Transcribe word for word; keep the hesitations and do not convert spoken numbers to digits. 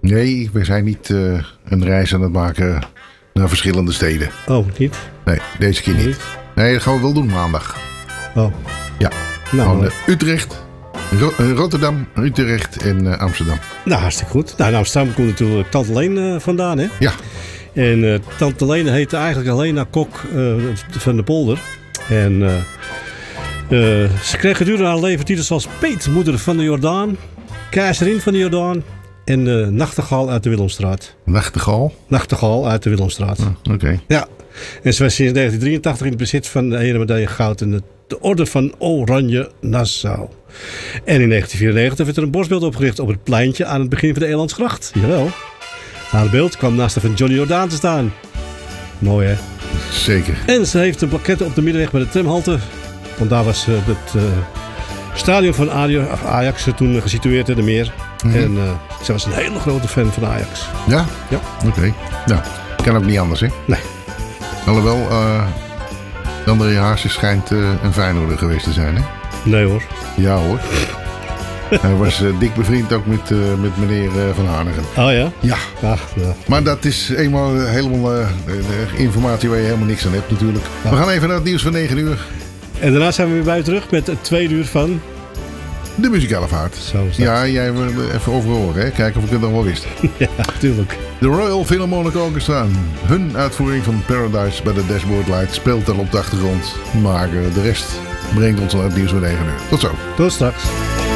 Nee, we zijn niet uh, een reis aan het maken naar verschillende steden. Oh, niet? Nee, deze keer niet. niet. Nee, dat gaan we wel doen maandag. Oh. Ja. Nou, Gewoon, uh, Utrecht, Ro- uh, Rotterdam, Utrecht en uh, Amsterdam. Nou, hartstikke goed. Nou, in Amsterdam komt natuurlijk Tante Leen uh, vandaan, hè? Ja. En uh, Tante Leen heette eigenlijk Helena Kok uh, van de Polder. En uh, uh, ze kreeg gedurende haar leven titels als peetmoeder van de Jordaan, keizerin van de Jordaan en uh, nachtegaal uit de Willemstraat. Nachtegaal? Nachtegaal uit de Willemstraat. Oh, Oké. Okay. Ja. En ze was sinds negentien drieëntachtig in het bezit van de ene medaille goud en de, de orde van Oranje Nassau. En in negentien vierennegentig werd er een borstbeeld opgericht op het pleintje aan het begin van de Elandsgracht. Jawel. Haar beeld kwam naast de van Johnny Jordaan te staan. Mooi, hè? Zeker. En ze heeft een plaquette op de middenweg bij de tramhalte. Want daar was uh, het uh, stadion van Ajax toen gesitueerd, de meer. Mm-hmm. En uh, ze was een hele grote fan van Ajax. Ja? Ja. Oké. Okay. Nou, kan ook niet anders, hè? Nee. Alhoewel, uh, André Hazes schijnt uh, een Feyenoorder geweest te zijn, hè? Nee, hoor. Ja, hoor. Hij was uh, dik bevriend ook met, uh, met meneer uh, Van Hanegem. Oh ja? Ja. Ach, ja. Maar dat is eenmaal uh, helemaal uh, informatie waar je helemaal niks aan hebt natuurlijk. Ja. We gaan even naar het nieuws van negen uur. En daarna zijn we weer bij terug met het tweede uur van... De muzikale vaart. Zo is dat. Ja, jij wil even overhoren, hè? Kijken of ik het nog wel wist. Ja, natuurlijk. De Royal Philharmonic Orchestra. Hun uitvoering van Paradise by the Dashboard Light speelt dan op de achtergrond. Maar uh, de rest brengt ons aan het nieuws van negen uur. Tot zo. Tot straks.